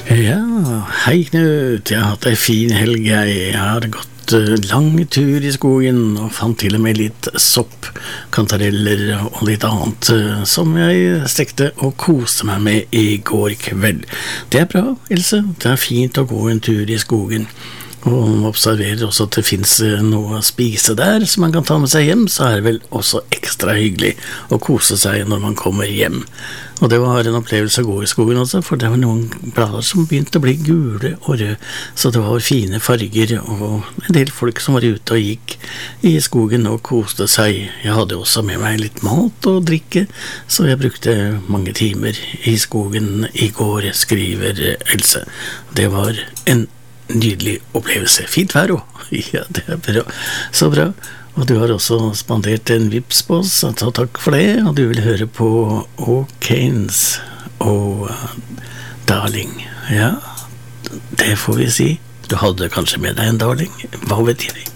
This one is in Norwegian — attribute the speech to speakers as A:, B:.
A: Ja, hei Knut, jeg har hatt en fin helg. Jeg har gått lang tur i skogen og fant til og med litt sopp, kantareller og litt annet som jeg stekte og koste meg med i går kveld. Det er bra, Else. Det er fint å gå en tur i skogen. Og observerer også at det finnes noe å spise der som man kan ta med seg hjem, så er det vel også ekstra hyggelig å kose seg når man kommer hjem. Og det var en opplevelse å gå i skogen også, for det var noen blader som begynte å bli gule og røde, så det var fine farger, og en del folk som var ute og gikk i skogen og koste seg. Jeg hadde også med meg litt mat og drikke, så jeg brukte mange timer i skogen i går, skriver Else. Det var en nydelig opplevelse. Fint vær også. Ja, det er bra. Så bra. Og du har også spandert en vips på oss, så takk for det. Og du vil høre på O'Kanes og Darling. Ja, det får vi si. Du hadde kanskje med deg en Darling. Hva vet jeg?